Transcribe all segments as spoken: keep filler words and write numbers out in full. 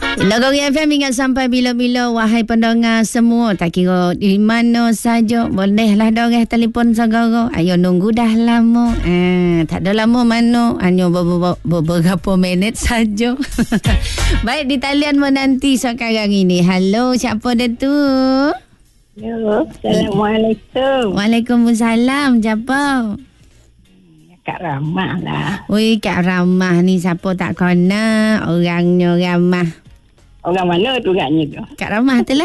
Logori F M ingat sampai bila-bila wahai pendengar semua, tak kira di mana saja, bolehlah dorang telefon segera. Ayo nunggu dah lama. Eh, tak ada lama mana, hanya beberapa minit saja. Baik, di talian menanti sekarang ini. Halo, siapa dia tu? Ya, Assalamualaikum. Waalaikumsalam, siapa? Kak Ramah lah. Oi, Kak Ramah ni siapa tak kenal, orangnya Ramah. Orang mana tu orangnya tu? Kak Ramah tu lah.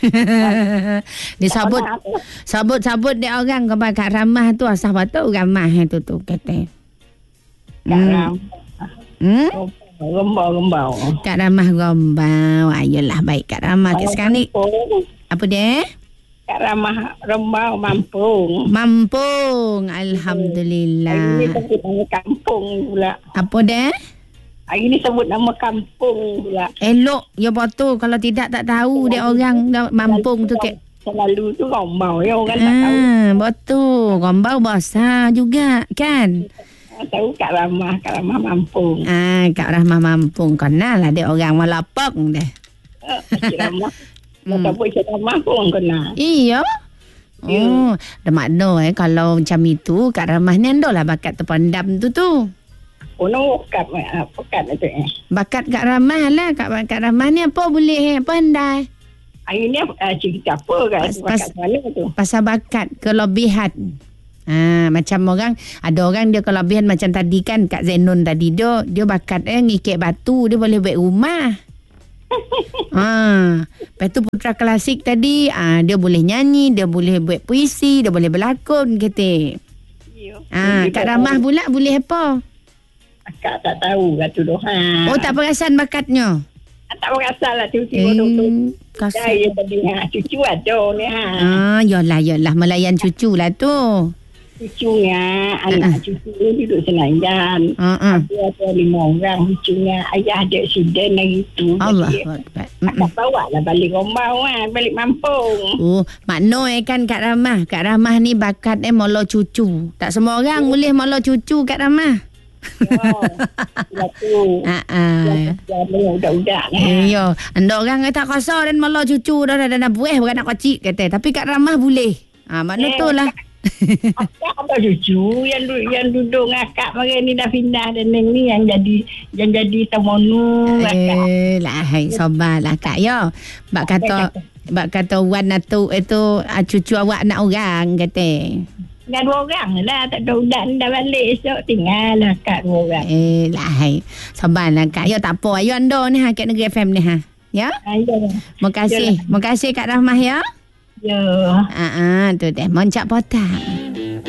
Dia sabut, sabut-sabut dia orang kepada Kak Ramah tu, asal patut Ramah tu tu kata. Kak Hmm. Ramah. Hmm? Rembau-rembau. Kak Ramah Rembau. Ayolah, baik Kak Ramah. Sekarang ni apa dia? Kak Ramah Rembau Mampung. Mampung. Hari Alhamdulillah. ni sebut nama kampung pula. Apa dia? Hari ni sebut nama kampung pula. Elok. Ya betul. Kalau tidak tak tahu dia orang Mampung tu ke. Selalu tu Rembau ya, orang tak tahu. Ah, betul. Rembau besar juga kan? Tahu Kak Ramah, Kak Ramah Mampung. Ah, Kak Rahmah Mampung. Kenal lah dia orang Malapok dia. Cik Ramah. Hmm. Sebut Cik Ramah pun orang kenal. Iya. Oh, dah makna eh kalau macam itu Kak Ramah ni andolah bakat terpendam tu tu. Oh, no, kat pekat tu eh. Bakat Kak Ramah lah. Kak, Kak Ramah ni apa boleh eh, pandai. Hari ni uh, cerita apa kan? Pas- Bakat pas- mana tu? Pasal bakat kelebihan. Ha, macam orang, ada orang dia kelebihan macam tadi kan Kak Zainun tadi dia, dia bakat eh ngikit batu, dia boleh buat rumah. Ha, lepas tu Putra Klasik tadi, ah dia boleh nyanyi, dia boleh buat puisi, dia boleh berlakon kata. Ya. Ah, Kak Ramah pula boleh apa? Akak tak tahu lah tu doha. Oh, tak perasan bakatnya. Tak perasan lah tiba-tiba Eh, doktor. kasut. Saya tadi ha, cucu ada ni ha. Ah, yalah, yalah, melayan cucu lah tu. Cucunya, anak cucu ni duduk Senayan. Ah, ah. Aku ada lima orang cucunya. Ayah ada accident hari tu. Allah Jadi, Akbar. akak bawa lah balik Rembau ha, balik Mampung. Oh, makna eh kan Kak Ramah. Kak Ramah ni bakat eh molo cucu. Tak semua orang oh. boleh molo cucu Kak Ramah. Oh, ya tu. Ah, ah. Jangan udak-udak lah. Iya, anda orang kata kasar dan molo cucu dah dah dah buih beranak kecil kata. Tapi Kak Ramah boleh. Ah, makna Eh, tu lah. Akak ada cucu yang du- yang duduk dengan akak mari ni dah pindah dan ni yang jadi yang jadi temonu akak. Eh, lah, hai, sabarlah Kak ya. Bak kata, bak kata wan tu itu ah, cucu awak anak orang kata. Dengan dua orang lah, tak ada udak ni dah balik esok tinggal lah akak dua orang. Eh, lah, hai, sabarlah Kak. Ya, tak apa. Ayo anda ni ha, Kak Negeri F M ni ha. Ya? Ayo. Terima kasih. Terima kasih Kak Rahmah ya. Ya. Ah, ah, tu deh. Moncak potak.